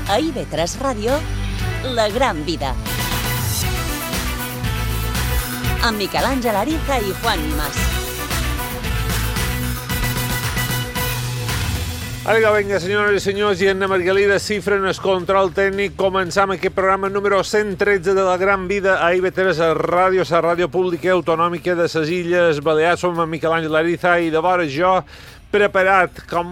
A IB3 Ràdio, La Gran Vida. Amb Miquel Àngel Ariza i Juan Mas. Vinga, senyores i senyors, i Anna Margalida Cifra en el control tècnic. Començam aquest programa número 113 de La Gran Vida a IB3 Ràdio, la ràdio pública autonòmica de les Illes Balears. Som amb Miquel Àngel Ariza i de vora jo, preparat com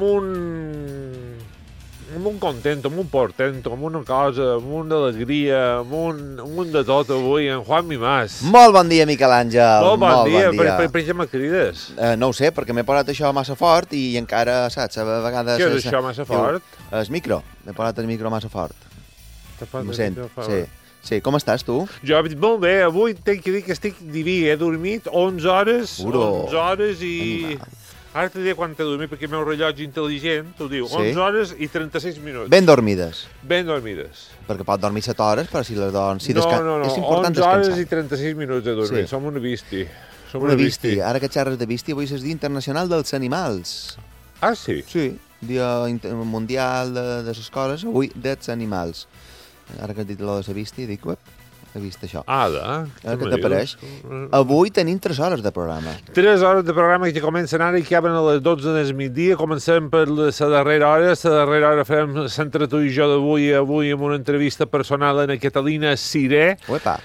un content, amb un portent, amb una cosa, amb una alegria, amb un de tot avui, en Juan Mas. Molt bon dia, Miquel Àngel. Molt bon dia. Per què me crides? No ho sé, perquè m'he posat això massa fort i encara, saps, a vegades... Què és això massa fort? El micro. M'he posat el micro massa fort. T'ha posat el micro fort? Sí. Com estàs, tu? Jo, molt bé. Avui tinc que dir que estic diví. He dormit 11 hores. 11 hores i... Ara t'he dit quan t'he dormit, perquè el meu rellotge intel·ligent t'ho diu. 11 hores i 36 minuts. Ben dormides. Ben dormides. Perquè pot dormir 7 hores, però si les dorms... No, és important 11 hores descansar. i 36 minuts he dormit. Som una visti. Una visti. Ara que xerres de visti, avui és el Dia Internacional dels Animals. Ah, sí? Sí, Dia Mundial de les Coses, avui dels Animals. Ara que has dit allò de la visti, dic, he vist això. Què t'apareix? Avui tenim 3 hores de programa. 3 hores de programa que comencen ara i que acaben a les 12 del migdia. Comencem per la darrera hora. La darrera hora farem centre tu i jo d'avui amb una entrevista personal a Catalina Siré. Uepa.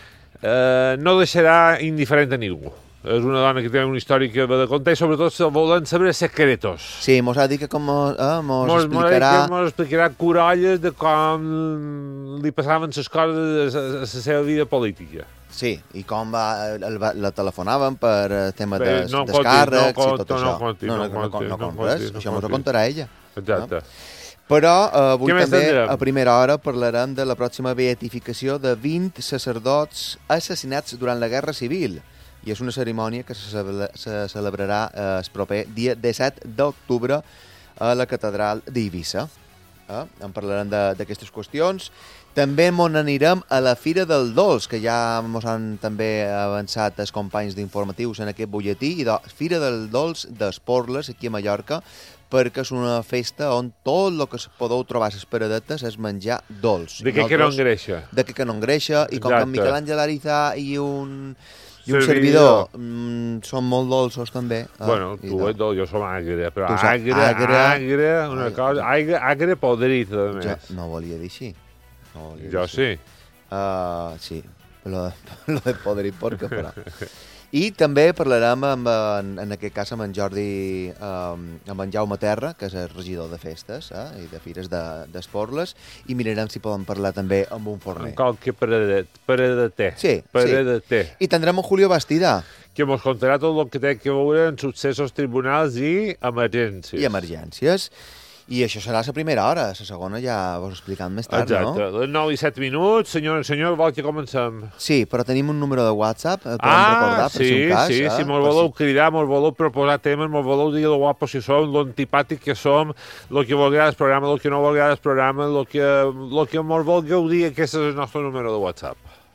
No deixarà indiferent a ningú. És una dona que té una història que va de contar i sobretot volen saber secretos. Sí, mos ha dit que mos explicarà... Mos explicarà corolles de com li passaven les coses a la seva vida política. Sí, i com la telefonaven per tema de descàrrecs i tot això. No compres, això mos ho contarà ella. Exacte. Però avui també, a primera hora, parlarem de la pròxima beatificació de 20 sacerdots assassinats durant la Guerra Civil. I és una cerimònia que se celebrarà el proper dia 17 d'octubre a la catedral d'Eivissa. En parlarem d'aquestes qüestions. També n'anirem a la Fira del Dolç, que ja ens han també avançat els companys d'informatius en aquest butlletí, i la Fira del Dolç d'Esporles, aquí a Mallorca, perquè és una festa on tot el que podeu trobar a les paradetes és menjar dolç. De què que no engreixa. De què que no engreixa, i com que en Miquel Àngel Ariza i un servidor són molt dolços també. Bueno, tu ets dolç, jo som agre, però agre, una cosa, agre podrit, a més. No volia dir així. Jo sí. Sí, lo de podrit porca, però... I també parlarem en aquest cas amb en Jordi, amb en Jaume Terra, que és el regidor de festes i de fires d'Esporles, i mirarem si podem parlar també amb un forner. En qualque paradeter. Sí. I tindrem en Julio Bastida, que ens contarà tot el que té que veure en successos tribunals i emergències. I això serà la primera hora, la segona ja vos explicant més tard, no? Exacte, 9 i 7 minuts, senyor, vol que comencem? Sí, però tenim un número de WhatsApp, el podem recordar, per si un cas. Sí, mos voleu cridar, mos voleu proposar temes, mos voleu dir lo guapos que som, lo antipàtic que som, lo que vol agradar el programa, lo que no vol agradar el programa, lo que mos vulgueu dir, aquest és el nostre número de WhatsApp.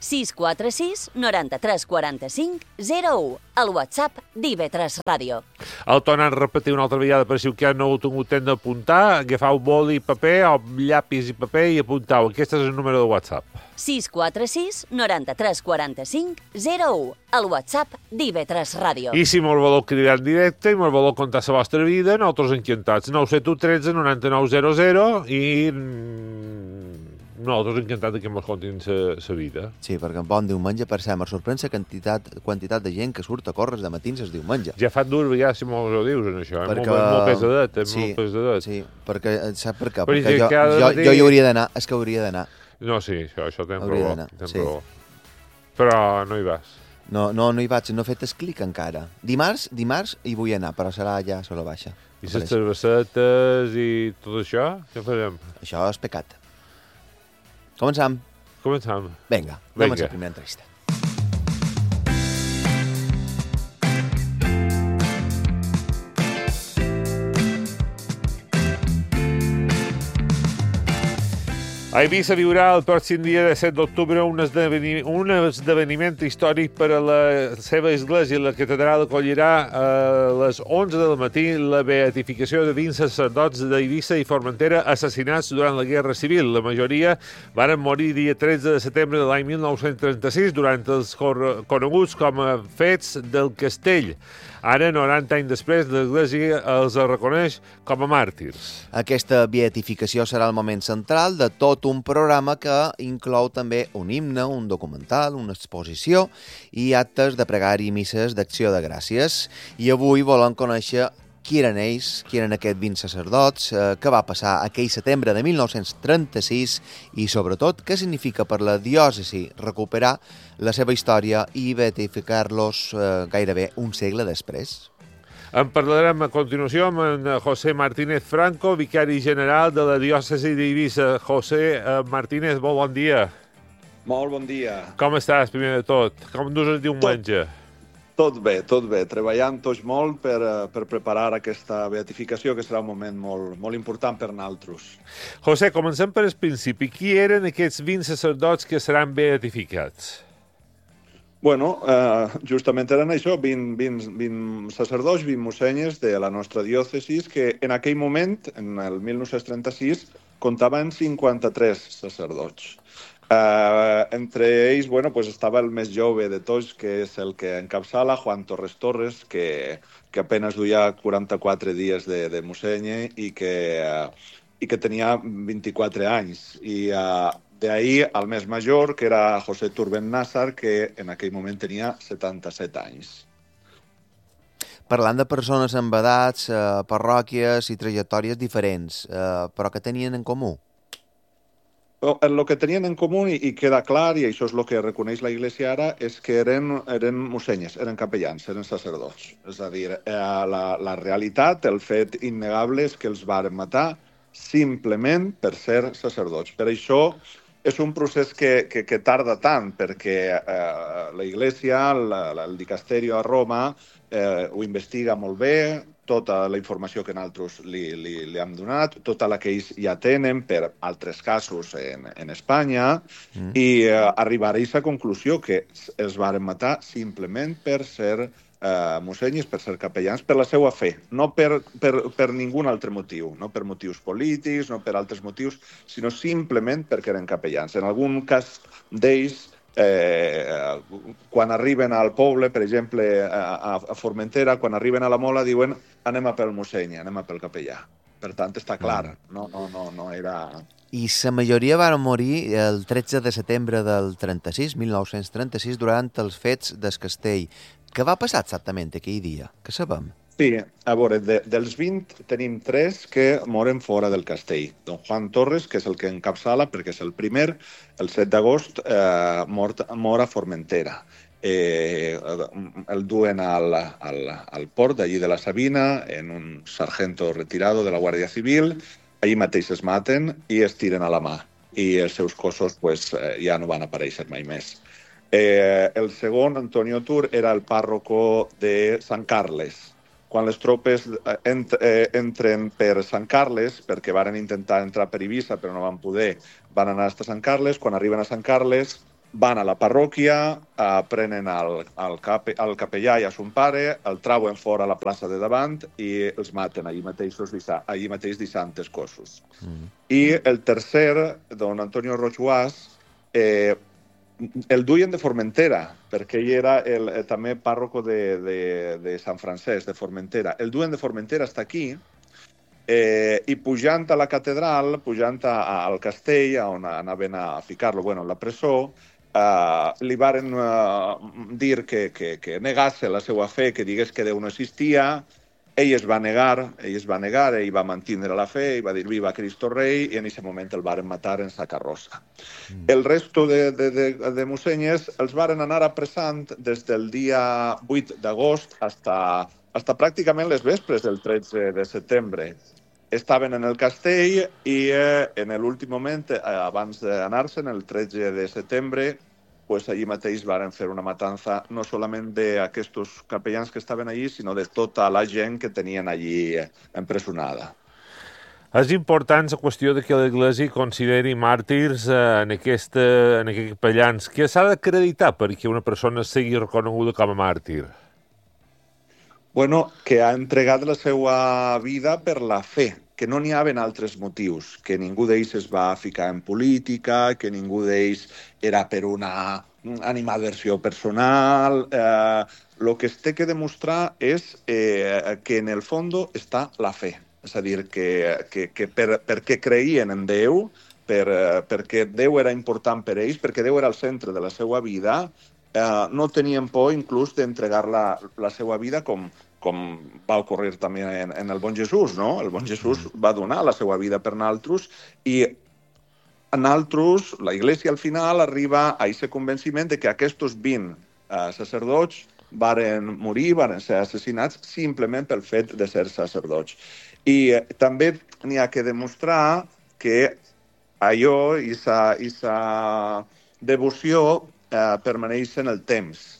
646 93 45 01, el WhatsApp d'IB3 Ràdio. El tornant a repetir una altra vegada per si que no heu tingut temps d'apuntar, agafau boli i paper o llapis i paper i apuntau. Aquest és el número de WhatsApp. 646 93 45 01, el WhatsApp d'IB3 Ràdio. I si mos voleu cridar en directe i mos voleu contar la vostra vida, nosaltres encantats. 971 13 99 00 i... nosaltres encantats que ens contin la vida. Sí, perquè en bon diumenge, per cert, me sorprèn la quantitat de gent que surt a córrer de matins el diumenge. Ja fa dur vegades si mos ho dius, això. Molt pesadet, molt pesadet. Sí, perquè, sap per què? Perquè jo hi hauria d'anar, és que hauria d'anar. No, sí, això tens raó. Però no hi vas. No hi vaig, no he fet el clic encara. Dimarts hi vull anar, però serà ja a la baixa. I les cervesetes i tot això, què farem? Això és pecat. Començam. Vinga, anem a la primera entrevista. A Eivissa viurà el pròxim dia de 7 d'octubre un esdeveniment històric per a la seva església. La catedral acollirà a les 11 del matí la beatificació de 20 sacerdots d'Eivissa i Formentera assassinats durant la Guerra Civil. La majoria varen morir dia 13 de setembre de l'any 1936 durant els coneguts com a Fets del Castell. Ara, 90 anys després, l'Església els reconeix com a màrtirs. Aquesta beatificació serà el moment central de tot un programa que inclou també un himne, un documental, una exposició i actes de pregària i misses d'acció de gràcies. I avui volem conèixer qui eren ells, qui eren aquests 20 sacerdots, què va passar aquell setembre de 1936 i, sobretot, què significa per la diòcesi recuperar la seva història i beatificar-los gairebé un segle després. En parlarem a continuació amb en José Martínez Franco, vicari general de la diòcesi d'Eivissa. José Martínez, molt bon dia. Molt bon dia. Com estàs, primer de tot? Com dus el diumenge? Tot bé. Treballant tots molt per preparar aquesta beatificació, que serà un moment molt important per nosaltres. José, comencem per el principi. Qui eren aquests 20 sacerdots que seran beatificats? Bueno, justament eren això, 20 sacerdots, 20 mussenyes de la nostra diòcesis, que en aquell moment, en el 1936, comptaven 53 sacerdots. Entre ells, estava el més jove de tots, que és el que encapçala, Juan Torres Torres, que apenas duia 44 dies de mussenye i que tenia 24 anys. I d'ahir al més major, que era José Turben Nazar, que en aquell moment tenia 77 anys. Parlant de persones amb edats, parròquies i trajectòries diferents, però què tenien en comú? El que tenien en comú, i queda clar, i això és el que reconeix la Iglesia ara, és que eren mussenyes, eren capellans, eren sacerdots. És a dir, la realitat, el fet innegable és que els varen matar simplement per ser sacerdots. Per això és un procés que tarda tant, perquè la Iglesia, el dicasterio a Roma, ho investiga molt bé, tota la informació que nosaltres li hem donat, tota la que ells ja tenen per altres casos en Espanya, i arribar a aquesta conclusió que els varen matar simplement per ser mussenyes, per ser capellans, per la seva fe, no per ningú altre motiu, no per motius polítics, no per altres motius, sinó simplement perquè eren capellans. En algun cas d'ells, quan arriben al poble, per exemple, a Formentera, quan arriben a la Mola, diuen anem a pel mosseny, anem a pel capellà. Per tant, està clar, no era... I la majoria van morir el 13 de setembre del 1936, durant els fets del Castell. Què va passar exactament aquell dia? Què sabem? Sí, a veure, dels 20 tenim 3 que moren fora del castell. Don Juan Torres, que és el que encapçala, perquè és el primer, el 7 d'agost mor a Formentera. El duen al port d'allí de la Sabina, en un sargento retirado de la Guàrdia Civil. Allí mateix es maten i es tiren a la mà. I els seus cossos ja no van aparèixer mai més. El segon, Antonio Tur, era el pàrroco de Sant Carles. Quan les tropes entren per Sant Carles, perquè varen intentar entrar per Eivissa però no van poder, van anar a Sant Carles. Quan arriben a Sant Carles, van a la parròquia, prenen el capellà i a son pare, el trauen fora a la plaça de davant i els maten allí mateix deixant els cossos. I el tercer, don Antonio Rochuàs, el duien de Formentera, perquè ell era també pàrroco de Sant Francesc, de Formentera. El duien de Formentera està aquí, i pujant a la catedral, pujant al castell, on anaven a ficar-lo, la presó, li varen dir que negase la seva fe, que digués que Déu no existia. Ell es va negar, ell va mantindre la fe, ell va dir viva Cristo Rei, i en aquest moment el varen matar en sa carrossa. El resto de mussenyes els varen anar apressant des del dia 8 d'agost fins pràcticament les vespres del 13 de setembre. Estaven en el castell i en l'últim moment, abans d'anar-se'n, el 13 de setembre, allí mateix varen fer una matança no solament d'aquests capellans que estaven allí, sinó de tota la gent que tenien allí empresonada. És important la qüestió de que l'Església consideri màrtirs en aquests capellans. Què s'ha d'acreditar perquè una persona sigui reconeguda com a màrtir? Bueno, que ha entregat la seva vida per la fe, que no n'hi havia altres motius, que ningú d'ells es va ficar en política, que ningú d'ells era per una animadversió personal. Lo que es té que demostrar és que en el fons està la fe. És a dir, que perquè creien en Déu, perquè Déu era important per ells, perquè Déu era el centre de la seva vida, no tenien por inclús d'entregar la seva vida com va ocorrir també en el bon Jesús, no? El bon Jesús va donar la seva vida per nosaltres i nosaltres, la Iglésia al final arriba a aquest convenciment de que aquests 20 sacerdots varen morir, varen ser assassinats simplement pel fet de ser sacerdots. I també n'hi ha que demostrar que allò, aquesta devoció, permaneix en el temps.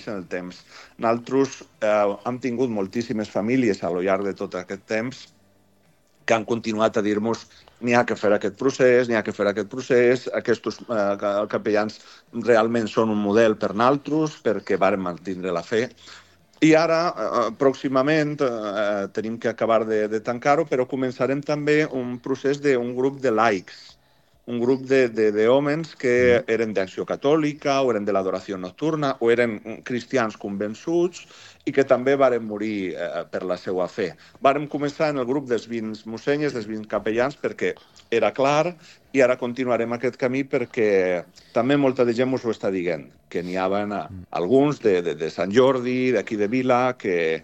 Nosaltres hem tingut moltíssimes famílies a lo llarg de tot aquest temps que han continuat a dir-nos n'hi ha que fer aquest procés, aquests capellans realment són un model per nosaltres perquè varen mantindre la fe. I ara, pròximament, tenim que acabar de tancar-ho, però començarem també un procés d'un grup de laics, un grup d'homes que eren d'acció catòlica, o eren de l'adoració nocturna, o eren cristians convençuts, i que també varen morir per la seva fe. Vàrem començar en el grup dels 20 mussenyes, dels 20 capellans, perquè era clar, i ara continuarem aquest camí perquè també molta de gent ens ho està dient, que n'hi havia alguns de Sant Jordi, d'aquí de Vila, que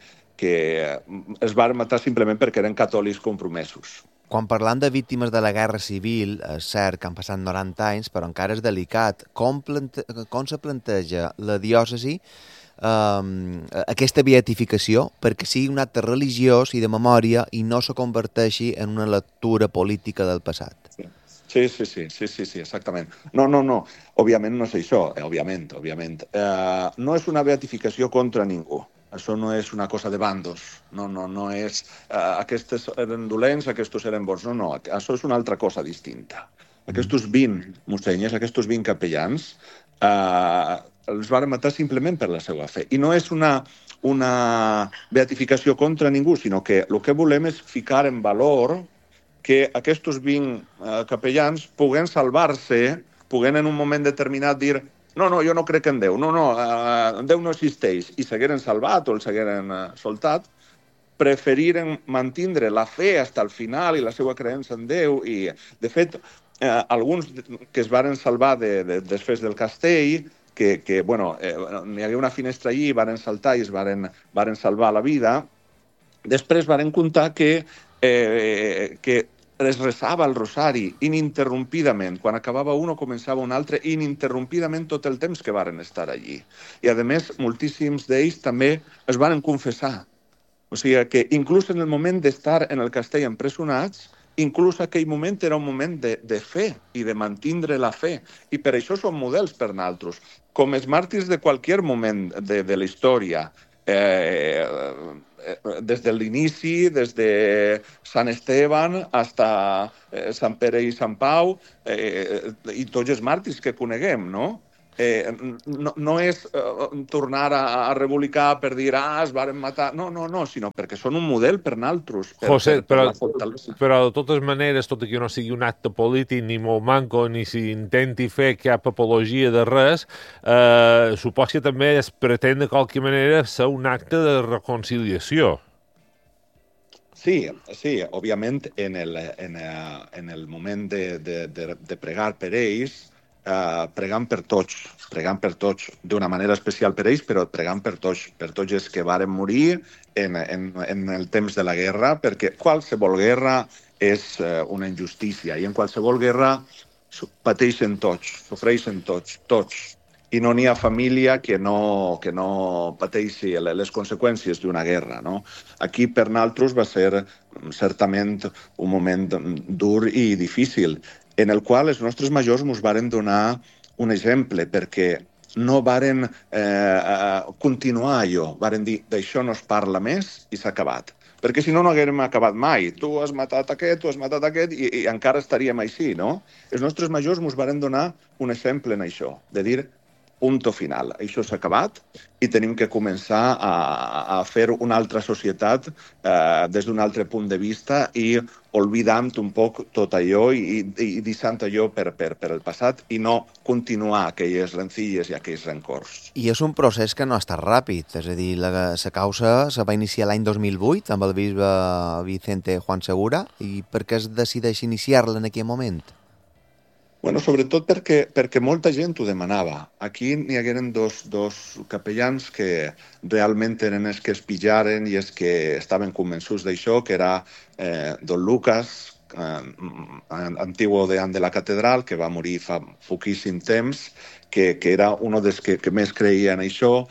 es van matar simplement perquè eren catòlics compromesos. Quan parlant de víctimes de la Guerra Civil, és cert que han passat 90 anys, però encara és delicat. Com se planteja la diòcesi aquesta beatificació perquè sigui un acte religiós i de memòria i no se converteixi en una lectura política del passat? Sí, exactament. No. Òbviament no és això, òbviament. No és una beatificació contra ningú. Això no és una cosa de bandos. No és aquests eren dolents, aquests eren bons. No. Això és una altra cosa distinta. Aquests 20 mussenyes, aquests 20 capellans, els van matar simplement per la seva fe. I no és una beatificació contra ningú, sinó que el que volem és ficar en valor que aquests 20 capellans puguen salvar-se, puguen en un moment determinat dir no, jo no crec en Déu, Déu no existeix, i s'hagueren salvat o els hagueren soltat, preferiren mantindre la fe fins al final i la seva creença en Déu. I, de fet, alguns que es varen salvar després del castell, que n'hi havia una finestra allí, varen saltar i es varen salvar la vida, després varen contar que es resava el rosari ininterrompidament. Quan acabava un o començava un altre, ininterrompidament tot el temps que varen estar allí. I, a més, moltíssims d'ells també es varen confessar. O sigui que, inclús en el moment d'estar en el castell empresonats, inclús aquell moment era un moment de fe i de mantindre la fe. I per això són models per nosaltres. Com els màrtirs de qualsevol moment de la història, des de l'inici, des de Sant Esteban fins a Sant Pere i Sant Pau, i tots els màrtirs que coneguem, no? No és tornar a rebolicar per dir es varen matar, no, sinó perquè són un model per nosaltres. José, però de totes maneres, tot i que no sigui un acte polític ni molt manco, ni s'intenti fer cap apologia de res, supos que també es pretén de qualque manera ser un acte de reconciliació. Sí, òbviament en el moment de pregar per ells, pregant per tots, d'una manera especial per ells, però pregant per tots els que varen morir en el temps de la guerra, perquè qualsevol guerra és una injustícia, i en qualsevol guerra pateixen tots, sofreixen tots, i no n'hi ha família que no pateixi les conseqüències d'una guerra, no? Aquí per nosaltres va ser certament un moment dur i difícil, en el qual els nostres majors ens varen donar un exemple, perquè no varen continuar allò, varen dir, d'això no es parla més i s'ha acabat. perquè si no, no haguérem acabat mai. Tu has matat aquest i encara estaríem així, no? Els nostres majors ens varen donar un exemple en això, de dir punto final. Això s'ha acabat i tenim que començar a fer una altra societat des d'un altre punt de vista i oblidant un poc tot allò i deixant allò per el passat i no continuar aquelles rencilles i aquells rencors. I és un procés que no ha estat ràpid, és a dir, la causa se va iniciar l'any 2008 amb el bisbe Vicente Juan Segura, i per què es decideix iniciar-la en aquell moment? Bueno, sobretot perquè molta gent ho demanava. Aquí n'hi hagueren dos capellans que realment eren els que es pillaren i els que estaven convençuts d'això, que era don Lucas, antiguo deán de la catedral, que va morir fa poquíssim temps, que era un dels que més creia en això,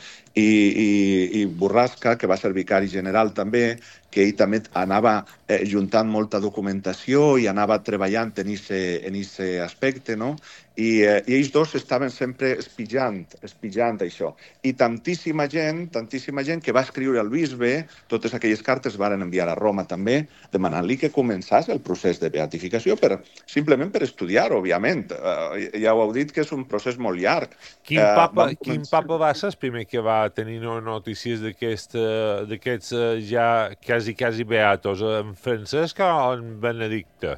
i Borrasca, que va ser vicari general també, que ell també anava juntant molta documentació i anava treballant en aquest aspecte, no? I ells dos estaven sempre espitjant això. I tantíssima gent que va escriure al bisbe, totes aquelles cartes varen enviar a Roma també, demanant-li que començés el procés de beatificació, simplement per estudiar, òbviament. Ja ho heu dit que és un procés molt llarg. Quin papa va ser el primer que va tenir notícies d'aquests ja quasi beatos? En Francesc o en Benedicte?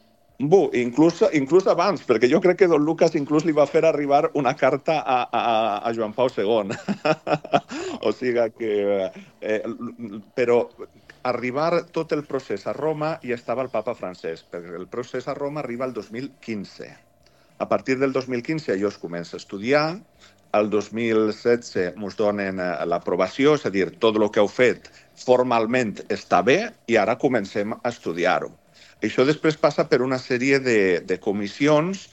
Inclús abans, perquè jo crec que don Lucas inclús li va fer arribar una carta a Joan Pau II. O sigui que... Però arribar tot el procés a Roma ja estava el papa Francesc, perquè el procés a Roma arriba el 2015. A partir del 2015 jo es comença a estudiar, el 2016 ens donen l'aprovació, és a dir, tot el que heu fet formalment està bé i ara comencem a estudiar-ho. Això després passa per una sèrie de comissions,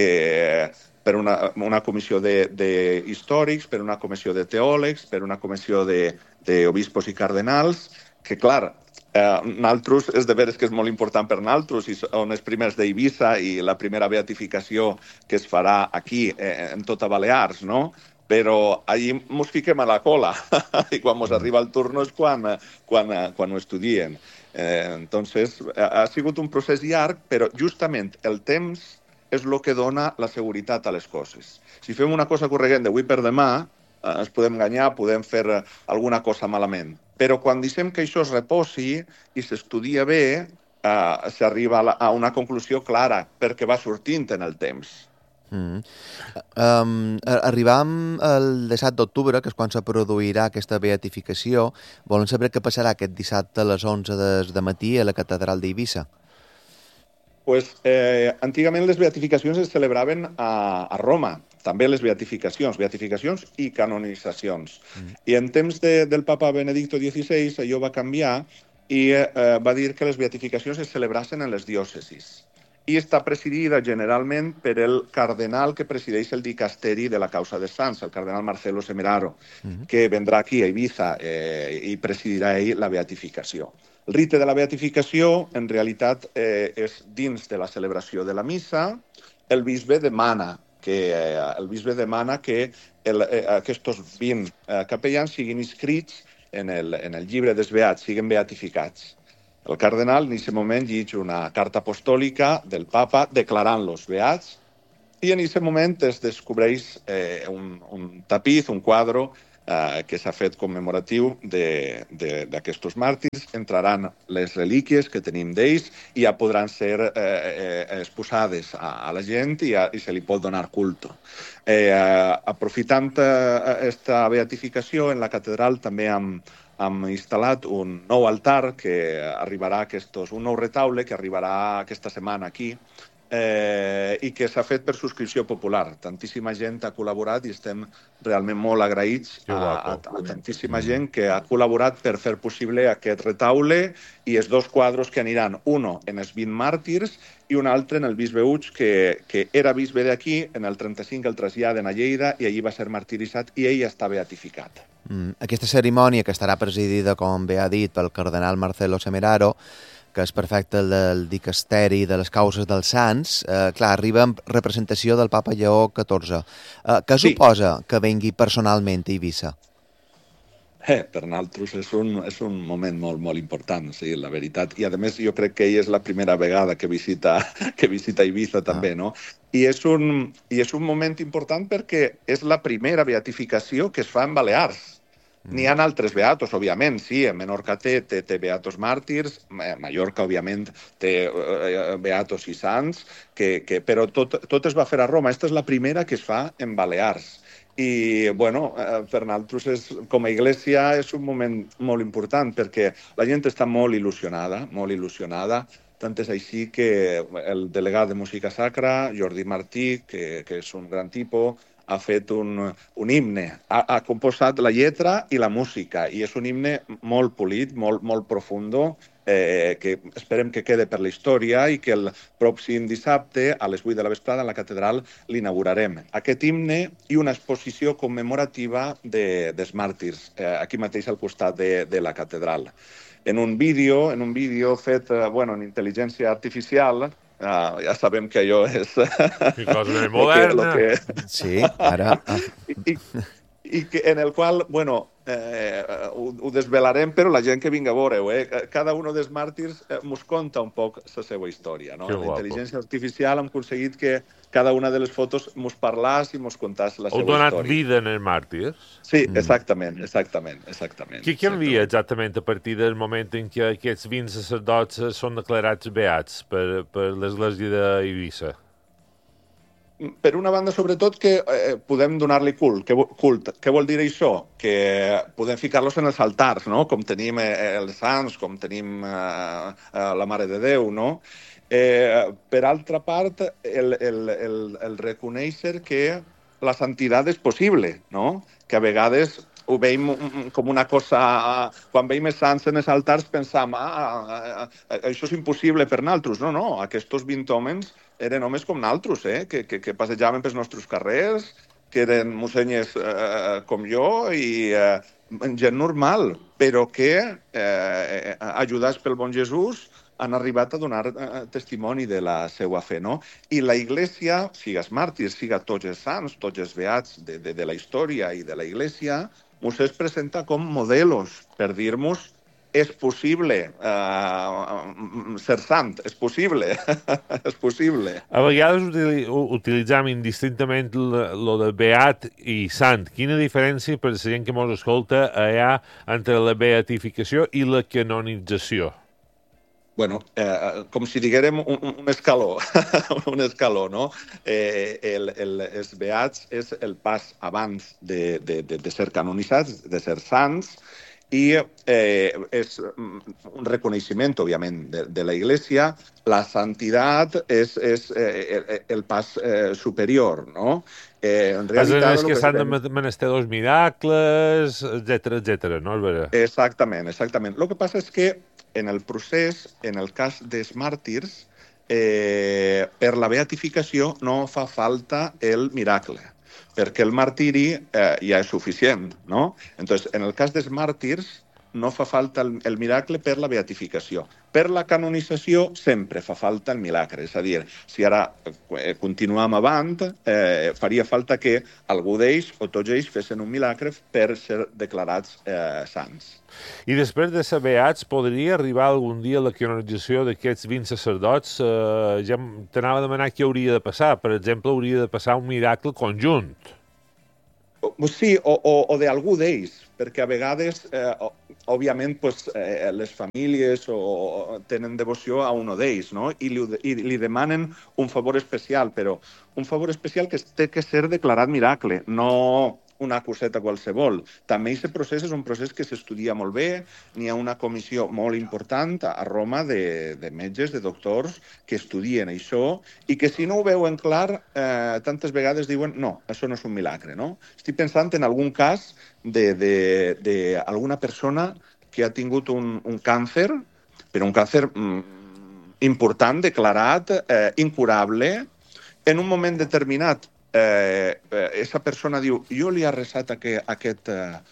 per una comissió d'històrics, per una comissió de teòlegs, per una comissió d'obispos i cardenals, que, clar, nosaltres és de veres que és molt important per nosaltres i són els primers d'Eivissa i la primera beatificació que es farà aquí, en tota Balears, no? Però allí ens fiquem a la cola i quan ens arriba el turno és quan ho estudien. Entonces, ha sigut un procés llarg, però justament el temps és el que dona la seguretat a les coses. Si fem una cosa corregent d'avui per demà, ens podem enganyar, podem fer alguna cosa malament. Però quan deixem que això es reposi i s'estudia bé, s'arriba a una conclusió clara, perquè va sortint en el temps. Arribam el 17 d'octubre, que és quan se produirà aquesta beatificació. Volem saber què passarà aquest dissabte a les 11 de matí a la catedral d'Eivissa. Pues, antigament les beatificacions es celebraven a Roma, també les beatificacions i canonitzacions. I en temps del papa Benedicto XVI allò va canviar i va dir que les beatificacions es celebrassin en les diòcesis. I està presidida generalment per el cardenal que presideix el dicasteri de la causa de Sants, el cardenal Marcelo Semeraro, que vendrà aquí a Eivissa i presidirà ell la beatificació. El rite de la beatificació, en realitat, és dins de la celebració de la missa. El bisbe demana que aquests 20 capellans siguin inscrits en el llibre dels beats, siguin beatificats. El cardenal en aquest moment llegeix una carta apostòlica del papa declarant-los beats i en aquest moment es descobreix un tapiz, un quadre que s'ha fet commemoratiu d'aquests màrtirs. Entraran les relíquies que tenim d'ells i ja podran ser exposades a la gent i se li pot donar culte. Aprofitant aquesta beatificació, en la catedral també hem instal·lat un nou altar que arribarà, un nou retaule que arribarà aquesta setmana aquí i que s'ha fet per subscripció popular. Tantíssima gent ha col·laborat i estem realment molt agraïts a tantíssima gent que ha col·laborat per fer possible aquest retaule i els dos quadres que aniran, un en els 20 màrtirs i un altre en el bisbe Uig, que era bisbe d'aquí, en el 35 el traslladen a Lleida i allí va ser martiritzat i ell està beatificat. Aquesta cerimònia, que estarà presidida, com bé ha dit, pel cardenal Marcelo Semeraro, que és prefecte del dicasteri de les causes dels sants, clar, arriba en representació del papa Lleó XIV. Què suposa que vengui personalment a Eivissa? Per nosaltres és un moment molt, molt important, sí, la veritat. I, a més, jo crec que ell és la primera vegada que visita Ibiza també, no? I és un moment important perquè és la primera beatificació que es fa en Balears. N'hi ha altres beatos, òbviament, sí, Menorca té beatos màrtirs, Mallorca, òbviament, té beatos i sants, però tot es va fer a Roma. Aquesta és la primera que es fa en Balears. I, bueno, per nosaltres, com a Iglesia, és un moment molt important perquè la gent està molt il·lusionada, tant és així que el delegat de música sacra, Jordi Martí, que és un gran tipus, ha fet un himne, ha composat la lletra i la música, i és un himne molt polit, molt profundo, que esperem que quede per la història i que el pròxim dissabte, a les 8 de la vesprada, a la catedral, l'inaugurarem. Aquest himne i una exposició commemorativa dels màrtirs, aquí mateix al costat de la catedral. En un vídeo fet en intel·ligència artificial, ja sabem que allò és... Que cosa moderna. Sí, ara... I en el qual, ho desvelarem, però la gent que vinga a veure-ho, cada un dels màrtirs mos conta un poc la seva història, no? La intel·ligència artificial hem aconseguit que cada una de les fotos mos parlàs i mos contàs la seva història. Heu donat vida en els màrtirs? Sí, exactament. Què canvia exactament a partir del moment en què aquests 20 sacerdots són declarats beats per l'Església d'Eivissa? Per una banda, sobretot, que podem donar-li cult. Què vol dir això? Que podem ficar-los en els altars, no? Com tenim els sants, com tenim la Mare de Déu, no? Per altra part, el reconèixer que la santitat és possible, no? Que a vegades ho veiem com una cosa... Quan veiem els sants en els altars pensam això és impossible per nosaltres. No, aquests 20 homes eren homes com nosaltres, que passejaven pels nostres carrers, que eren mussenyes com jo i gent normal, però que, ajudats pel bon Jesús, han arribat a donar testimoni de la seva fe, no? I la Iglesia, siga els màrtirs, siga tots els sants, tots els beats de la història i de la Iglesia, ens es presenta com modelos per dir-nos és possible ser sant, és possible, és possible. A vegades utilitzem indistintament lo de beat i sant. Quina diferència, per la gent que ens escolta, hi ha entre la beatificació i la canonització? Com si diguérem un escaló, no? Els beats és el pas abans de ser canonitzats, de ser sants, i és un reconeixement, òbviament, de la Iglesia. La santitat és el pas superior, no? En realitat, és que s'han de menester dos miracles, etcètera, no? Exactament. El que passa és que en el procés, en el cas dels màrtirs, per la beatificació no fa falta el miracle, perquè el martiri ja és suficient, no? Entonces, en el cas dels màrtirs no fa falta el miracle per la beatificació. Per la canonització sempre fa falta el miracle, és a dir, si ara continuem avant, faria falta que algú d'ells o tots ells fessin un miracle per ser declarats sants. I després de ser beats, podria arribar algun dia la canonització d'aquests 20 sacerdots? Ja t'anava a demanar què hauria de passar. Per exemple, hauria de passar un miracle conjunt. Sí, o d'algú d'ells, perquè a vegades, òbviament, les famílies tenen devoció a un d'ells, no? I li demanen un favor especial, però un favor especial que té que ser declarat miracle, no una coseta qualsevol. També aquest procés és un procés que s'estudia molt bé, n'hi ha una comissió molt important a Roma de metges, de doctors, que estudien això, i que si no ho veuen clar, tantes vegades diuen no, això no és un miracle, no? Estic pensant en algun cas d'alguna persona que ha tingut un càncer, però un càncer important, declarat, incurable, en un moment determinat. Esa persona diu, jo li he resat aquest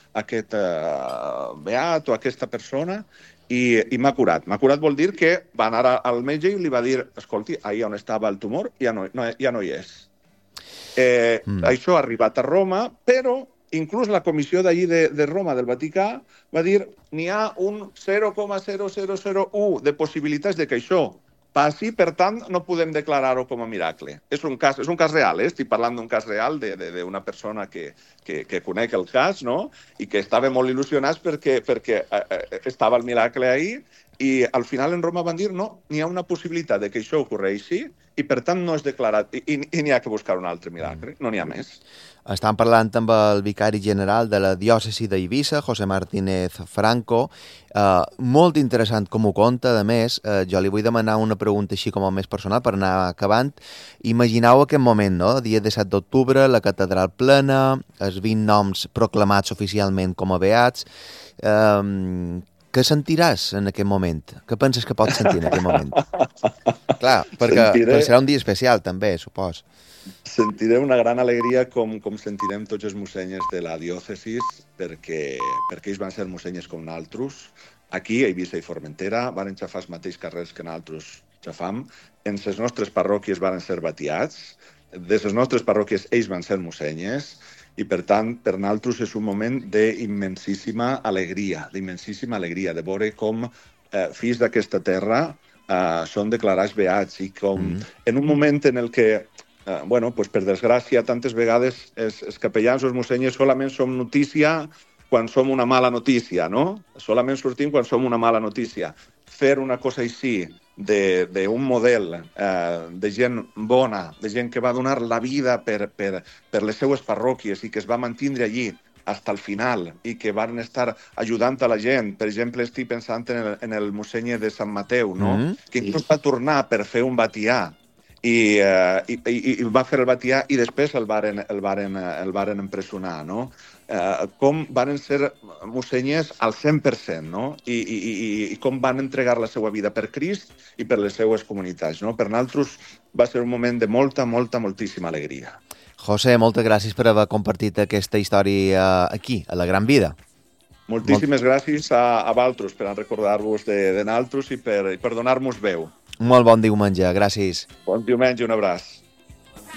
beat o aquesta persona i m'ha curat. M'ha curat vol dir que va anar al metge i li va dir, escolti, allà on estava el tumor ja no hi és. Això ha arribat a Roma, però inclús la comissió d'allí de Roma, del Vaticà, va dir n'hi ha un 0,0001 de possibilitats de que això passi, per tant, no podem declarar-ho com a miracle. És un cas real, estic parlant d'un cas real d'una persona que conec el cas, no? I que estava molt il·lusionat perquè estava el miracle ahir, i al final en Roma van dir no, n'hi ha una possibilitat de que això ocorreixi i per tant no és declarat i n'hi ha que buscar un altre miracle, no n'hi ha més. Estan parlant amb el vicari general de la diòcesi d'Eivissa, José Martínez Franco. Molt interessant com ho conta. A més, jo li vull demanar una pregunta així com a més personal per anar acabant. Imagineu aquest moment, no? Dia 17 d'octubre, la catedral plena, els 20 noms proclamats oficialment com a beats. Què sentiràs en aquest moment? Què penses que pots sentir en aquest moment? Clar, perquè serà un dia especial també, supos. Sentiré una gran alegria com sentirem tots els mussenyes de la diòcesis perquè ells van ser mussenyes com nosaltres. Aquí, a Eivissa i Formentera, van xafar els mateixos carrers que nosaltres xafam. En les nostres parròquies van ser batiats. Des les nostres parròquies ells van ser mussenyes. I, per tant, per nosaltres és un moment d'immensíssima alegria, de veure com fills d'aquesta terra són declarats beats i com en un moment en el que, per desgràcia, tantes vegades els capellans o els mussenyes solament som notícia quan som una mala notícia, no? Solament sortim quan som una mala notícia. Fer una cosa així, d'un model de gent bona, de gent que va donar la vida per les seues parròquies i que es va mantindre allí fins al final i que van estar ajudant a la gent. Per exemple, estic pensant en el mussenye de Sant Mateu, no? Que inclús va tornar per fer un batià i va fer el batià i després el varen empresonar, no? Com van ser mussenyes al 100%, no? I com van entregar la seva vida per Crist i per les seues comunitats, no? Per nosaltres va ser un moment de moltíssima alegria. José, moltes gràcies per haver compartit aquesta història aquí, a la Gran Vida. Moltíssimes gràcies a vosaltres per recordar-vos de nosaltres i per donar-nos veu. Molt bon diumenge, gràcies. Bon diumenge, un abraç.